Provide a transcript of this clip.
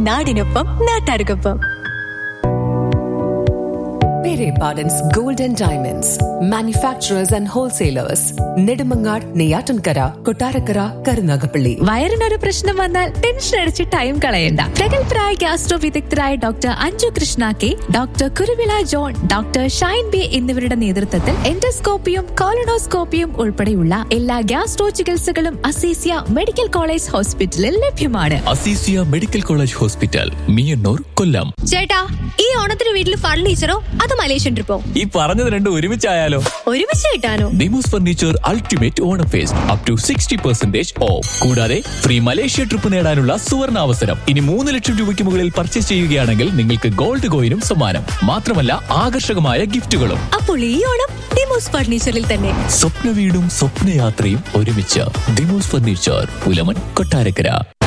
നാടിനൊപ്പം നാട്ടാർക്കൊപ്പം. Pere Pardon's Gold and Diamonds, manufacturers and wholesalers, Nedumangad, Neyatankara, Kottarakara, Karunagapalli. വയറിനൊരു പ്രശ്നം വന്നാൽ ടെൻഷൻ അടിച്ച് ടൈം കളയണ്ട. പ്രഗത്ഭരായ ഗാസ്ട്രോ വിദഗ്ധരായ doctor Anju Krishna K, doctor Kuruvila John, doctor Shine B എന്നിവരുടെ നേതൃത്വത്തിൽ എൻഡോസ്കോപ്പിയും കോളനോസ്കോപ്പിയും ഉൾപ്പെടെയുള്ള എല്ലാ ഗാസ്ട്രോ ചികിത്സകളും അസീസിയ മെഡിക്കൽ കോളേജ് ഹോസ്പിറ്റലിൽ ലഭ്യമാണ്. Azeezia medical college hospital, Meeyannoor, കൊല്ലം. ചേട്ടാ, ഈ ഓണത്തിന് വീട്ടിൽ ഫർണിച്ചറോ അത് മലേഷ്യൻ ട്രിപ്പോ? ഈ പറഞ്ഞത് രണ്ടും ഒരുമിച്ചായാലോ? ഒരുമിച്ച് കിട്ടാനോ? Demos furniture ultimate Onam first up to 60% of. കൂടാതെ ഫ്രീ മലേഷ്യ ട്രിപ്പ് നേടാനുള്ള സുവർണ അവസരം. ഇനി 3 ലക്ഷം രൂപയ്ക്ക് മുകളിൽ പർച്ചേസ് ചെയ്യുകയാണെങ്കിൽ നിങ്ങൾക്ക് ഗോൾഡ് കോയിനും സമ്മാനം. മാത്രമല്ല ആകർഷകമായ ഗിഫ്റ്റുകളും. അപ്പോൾ ഈ ഓണം ഡിമോസ് ഫർണിച്ചറിൽ തന്നെ. സ്വപ്ന വീടും സ്വപ്നയാത്രയും ഒരുമിച്ച്. ഡിമോസ് ഫർണിച്ചർ, പുലമൺ, കൊട്ടാരക്കര.